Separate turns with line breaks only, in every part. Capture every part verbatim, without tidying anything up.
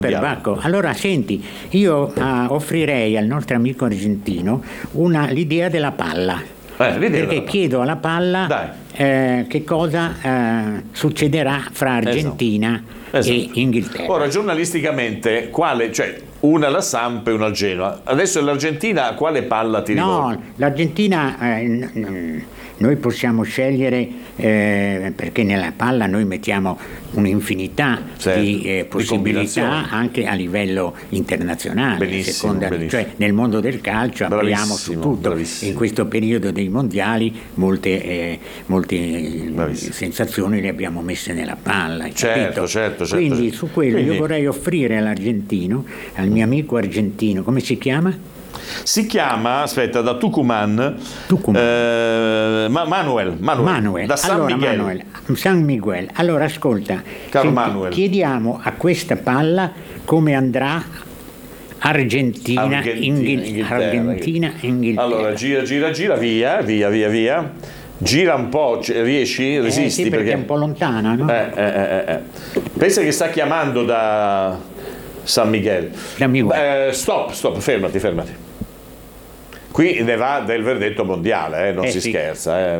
Perbacco. Allora senti, io uh, offrirei al nostro amico argentino una, l'idea della palla,
eh, l'idea
perché
della
chiedo alla palla eh, che cosa eh, succederà fra Argentina esatto. Esatto. e Inghilterra.
Ora riornalisticamente quale, cioè una alla Samp e una al Genoa, adesso l'Argentina quale palla ti rivolge?
No, l'Argentina eh, n- noi possiamo scegliere eh, perché nella palla noi mettiamo un'infinità certo, di eh, possibilità di anche a livello internazionale,
benissimo,
seconda,
benissimo.
Cioè nel mondo del calcio
bravissimo,
apriamo su tutto.
Bravissimo.
In questo periodo dei mondiali molte, eh, molte sensazioni le abbiamo messe nella palla,
certo, certo, certo,
quindi
certo.
su quello
quindi...
io vorrei offrire all'argentino, al mio amico argentino, come si chiama?
Si chiama, aspetta, da Tucumán,
Tucumán.
Eh, Manuel, Manuel,
Manuel,
da San
allora,
Miguel.
Manuel, San Miguel. Allora ascolta,
Caro
senti,
Manuel.
chiediamo a questa palla come andrà Argentina,
Argentina,
Inghil-
Inghilterra.
Argentina, Inghilterra.
Allora gira, gira, gira, via, via, via, via. Gira un po', riesci? Resisti?
Eh, sì, perché, perché è un po' lontana, no?
Eh, eh, eh, eh. Pensa che sta chiamando da San Miguel.
Miguel.
Eh, stop, stop, fermati, fermati. Qui ne va del verdetto mondiale, eh, non
eh,
si
sì.
scherza. Eh.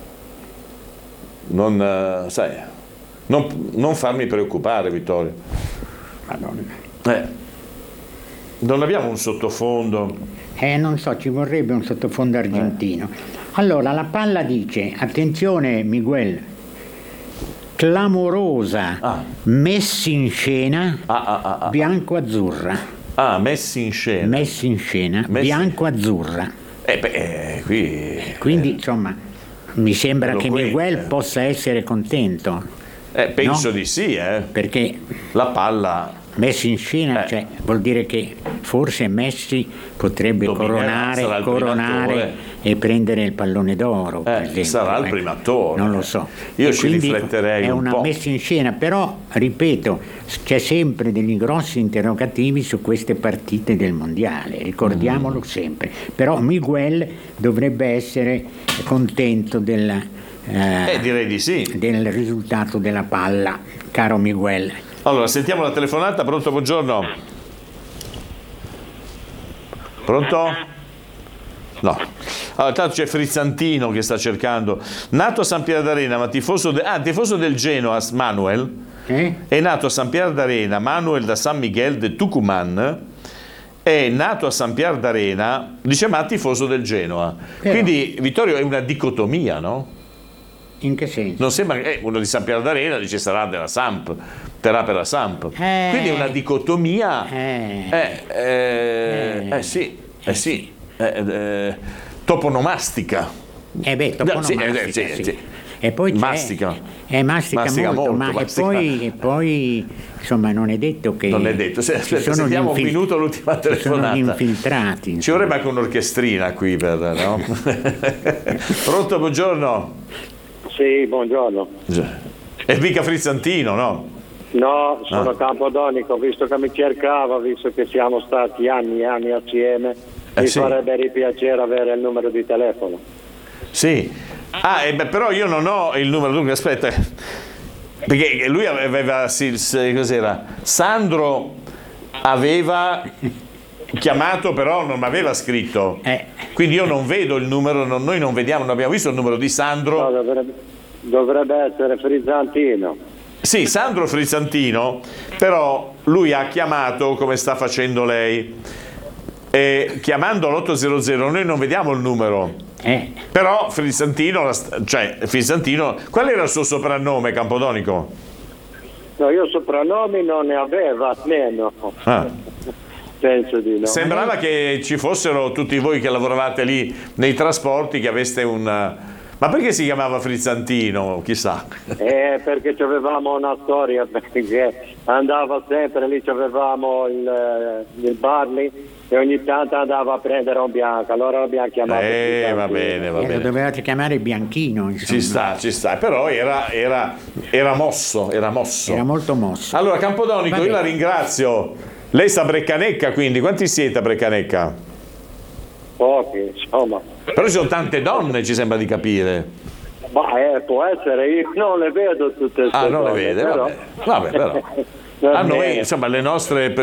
Non, eh, sai, non, non farmi preoccupare, Vittorio.
Madonna.
Eh. Non abbiamo un sottofondo?
Eh, non so, ci vorrebbe un sottofondo argentino. Eh. Allora, la palla dice, attenzione Miguel, clamorosa, ah. messi in scena,
ah, ah, ah, ah.
bianco-azzurra.
Ah, messi in scena.
Messi in scena,
messi...
bianco-azzurra.
Eh beh, eh, qui...
Quindi, insomma, mi sembra che
Eloquente.
Miguel possa essere contento.
Eh, penso
no?
di sì, eh.
Perché
la palla...
Messi in scena,
eh.
cioè, vuol dire che forse Messi potrebbe
Dominerà,
coronare, coronare e prendere il pallone d'oro.
Eh,
per esempio.
sarà il
ecco.
primo attore.
Non lo so.
Io
e
ci rifletterei
è
un
una
po'.
messa in scena, però, ripeto, c'è sempre degli grossi interrogativi su queste partite del mondiale, ricordiamolo mm. sempre. Però Miguel dovrebbe essere contento della, eh,
eh, direi di sì.
del risultato della palla, caro Miguel.
Allora, sentiamo la telefonata. Pronto, buongiorno. Pronto? No. Allora, tanto c'è Frizzantino che sta cercando. Nato a San Pier d'Arena, ma tifoso, de... ah, tifoso del Genoa, Manuel.
Eh?
È nato a San Pier d'Arena, Manuel da San Miguel de Tucumán. È nato a San Pier d'Arena, dice ma tifoso del Genoa. Però... Quindi, Vittorio, è una dicotomia, no?
In che senso?
Non sembra che eh, uno di San Pier d'Arena dice sarà della Samp, terrà per la Samp.
Eh,
Quindi è una dicotomia.
Eh,
eh, eh, eh, eh sì, eh sì, eh, eh, toponomastica.
Eh beh, toponomastica,
sì, eh, sì,
sì.
sì.
E poi c'è,
mastica.
Eh, mastica,
mastica
molto,
molto,
ma
mastica.
E, poi, e poi, insomma, non è detto che...
Non è detto. Se, aspetta, sentiamo un minuto l'ultima telefonata.
Ci sono gli infiltrati. Insomma.
Ci vorrebbe anche un'orchestrina qui per... no? Pronto, buongiorno.
Sì, buongiorno.
È mica Frizzantino, no?
No, sono
ah.
Campodonico, visto che mi cercava, visto che siamo stati anni e anni assieme,
eh,
mi
sì.
farebbe piacere avere il numero di telefono.
Sì. Ah, eh, beh, però io non ho il numero, dunque aspetta, perché lui aveva, sì, cos'era? Sandro aveva chiamato, però non mi aveva scritto,
eh.
quindi io non vedo il numero, non, noi non vediamo, non abbiamo visto il numero di Sandro.
No, dovrebbe, dovrebbe essere Frizzantino.
Sì, Sandro Frizzantino, però lui ha chiamato come sta facendo lei, e chiamando l'ottocento noi non vediamo il numero.
Eh.
Però Frizzantino, cioè Frizzantino, qual era il suo soprannome, Campodonico?
No, io soprannomi non ne aveva almeno.
Ah.
Penso di no.
Sembrava che ci fossero tutti voi che lavoravate lì nei trasporti, che aveste un... Ma perché si chiamava Frizzantino? Chissà.
Eh, perché avevamo una storia, perché andava sempre lì, avevamo il, il Barley e ogni tanto andava a prendere un bianco, allora l'abbiamo chiamato.
Eh, va bene, va
eh,
bene.
Lo dovevate chiamare Bianchino, insomma.
Ci sta, ci sta, però era, era, era mosso, era mosso.
Era molto mosso.
Allora, Campodonico, io la ringrazio. Lei sta a Breccanecca, quindi quanti siete a Breccanecca?
Pochi, insomma.
Però ci sono tante donne, ci sembra di capire.
Ma eh, può essere, io non le vedo tutte queste
Ah, non le
donne,
vede,
però...
vabbè. Vabbè, però.
Va
A noi,
bene.
insomma, le nostre